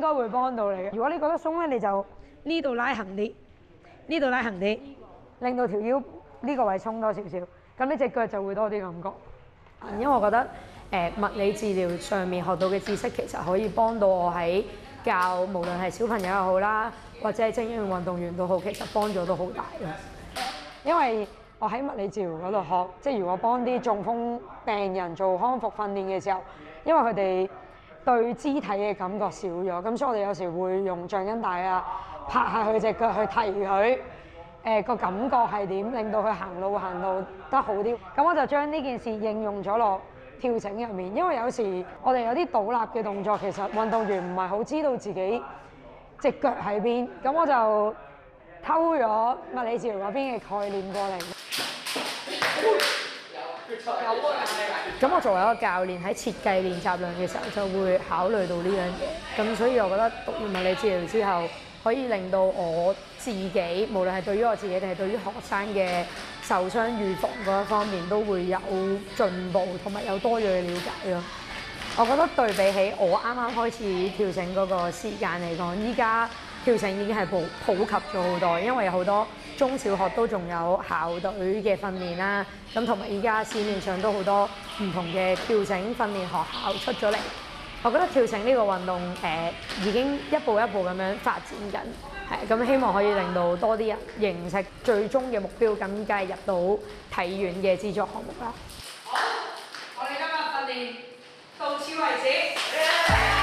該會幫到你嘅。如果你覺得鬆咧，你就呢度拉行啲，呢度拉行啲，令到條腰呢個位鬆多少少，咁呢隻腳就會多啲感覺。因為我覺得物理治療上面學到嘅知識其實可以幫到我喺教無論係小朋友又好啦，或者係精英運動員都好，其實幫助都好大咯。因為我喺物理治療嗰度學，即係如果幫啲中風病人做康復訓練嘅時候，因為佢哋對肢體嘅感覺少咗，咁所以我哋有時會用橡筋帶啊，拍下佢隻腳去提佢，個感覺係點，令到佢行路得好啲。咁我就將呢件事應用咗落跳繩入面，因為有時我哋有啲倒立嘅動作，其實運動員唔係好知道自己隻腳喺邊，咁我就偷咗物理治療嗰邊嘅概念過嚟。咁我作為一個教練喺設計練習量嘅時候，就會考慮到呢樣嘢。咁所以我覺得讀完物理治療之後，可以令到我自己，無論係對於我自己定係對於學生嘅受傷預防嗰一方面，都會有進步同埋有多樣嘅了解咯。我覺得對比起我啱啱開始跳繩嗰個時間嚟講，依家跳繩已經係普及咗好多，因為有好多中小學都仲有校隊嘅訓練啦，咁同埋依家市面上都好多唔同嘅跳繩訓練學校出咗嚟。我覺得跳繩呢個運動已經一步一步咁樣發展緊，係咁希望可以令到多啲人認識最終嘅目標，咁梗係入到體院嘅資助項目啦。 好，我哋今日訓練到此為止。